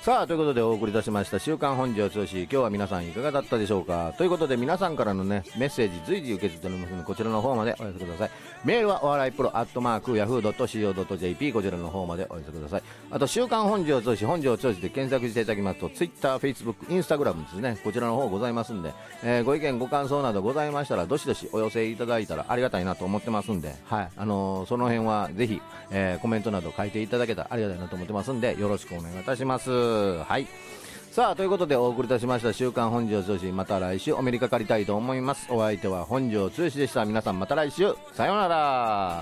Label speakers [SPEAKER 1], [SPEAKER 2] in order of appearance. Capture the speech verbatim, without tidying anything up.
[SPEAKER 1] さあということでお送りいたしました週刊本庄剛志、今日は皆さんいかがだったでしょうか。ということで皆さんからのねメッセージ随時受け付けておりますので、こちらの方までお寄せください。メールはお笑いプロアットマークヤフー ドットシーオー ドット ジェーピー、 こちらの方までお寄せください。あと週刊本庄剛志、本庄剛志で検索していただきますと Twitter、Facebook、Instagram ですね、こちらの方ございますんで、えー、ご意見ご感想などございましたらどしどしお寄せいただいたらありがたいなと思ってますんで、はい、あのー、その辺はぜひ、えー、コメントなど書いていただけたらありがたいなと思ってますんで、よろしくお願いいたします。はい。さあということでお送りいたしました週刊本庄剛志、また来週お目にかかりたいと思います。お相手は本庄剛志でした。皆さんまた来週、さようなら。